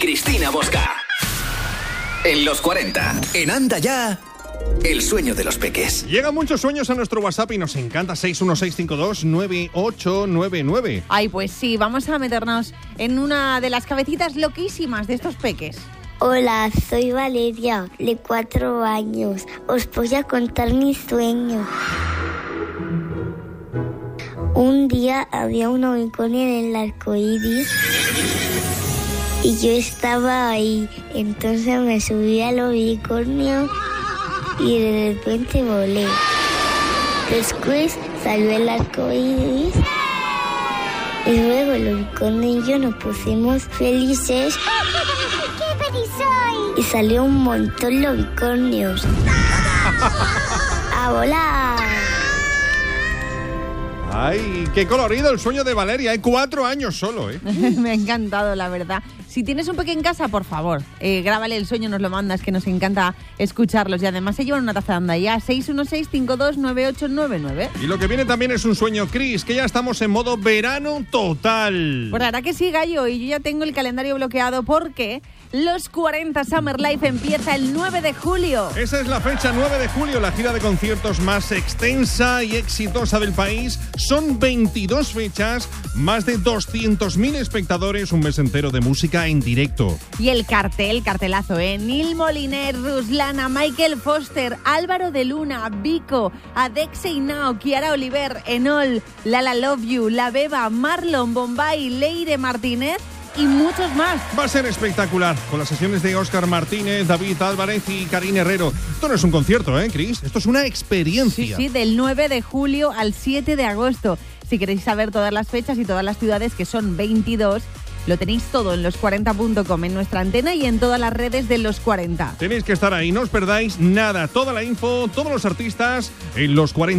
Cristina Bosca. En los 40, en Anda Ya, el sueño de los peques. Llegan muchos sueños a nuestro WhatsApp y nos encanta. 616529899. Ay, pues sí, vamos a meternos en una de las cabecitas loquísimas de estos peques. Hola, soy Valeria, de 4 años. Os voy a contar mi sueño. Un día había una unicornio en el arco iris y yo estaba ahí. Entonces me subí al unicornio y de repente volé. Después salió el arco iris y luego el unicornio y yo nos pusimos felices. ¡Qué feliz soy! Y salió un montón de unicornios. ¡A volar! Ay, qué colorido el sueño de Valeria. Hay 4 años solo, ¿eh? Me ha encantado, la verdad. Si tienes un peque en casa, por favor, grábale el sueño, nos lo mandas, que nos encanta escucharlos. Y además se llevan una taza de Anda Ya, 616-529899. Y lo que viene también es un sueño, Cris, que ya estamos en modo verano total. Pues la verdad que sí, Gallo, y yo ya tengo el calendario bloqueado porque los 40 Summer Life empieza el 9 de julio. Esa es la fecha, 9 de julio, la gira de conciertos más extensa y exitosa del país. Son 22 fechas, más de 200.000 espectadores, un mes entero de música en directo. Y el cartelazo, Neil Moliner, Ruslana, Michael Foster, Álvaro de Luna, Vico, Adexe Inao, Kiara Oliver, Enol, Lala Love You, La Beba, Marlon, Bombay, Leire Martínez y muchos más. Va a ser espectacular, con las sesiones de Óscar Martínez, David Álvarez y Karine Herrero. Esto no es un concierto, Cris? Esto es una experiencia. Sí, del 9 de julio al 7 de agosto. Si queréis saber todas las fechas y todas las ciudades, que son 22, lo tenéis todo en los40.com, en nuestra antena y en todas las redes de Los 40. Tenéis que estar ahí, no os perdáis nada. Toda la info, todos los artistas en Los 40.